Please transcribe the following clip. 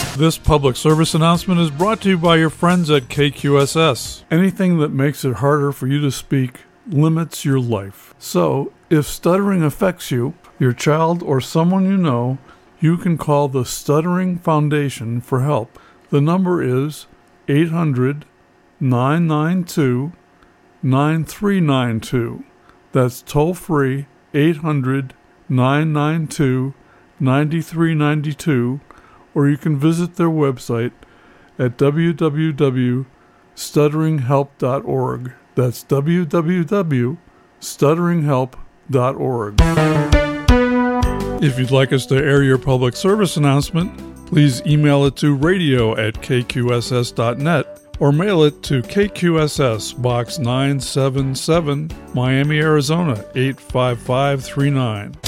This public service announcement is brought to you by your friends at KQSS. Anything that makes it harder for you to speak limits your life. So, if stuttering affects you, your child, or someone you know, you can call the Stuttering Foundation for help. The number is 800-992-9392. That's toll-free 800-992-9392, or you can visit their website at www.stutteringhelp.org. That's www.stutteringhelp.org. If you'd like us to air your public service announcement, please email it to radio@kqss.net or mail it to KQSS Box 977, Miami, Arizona 85539.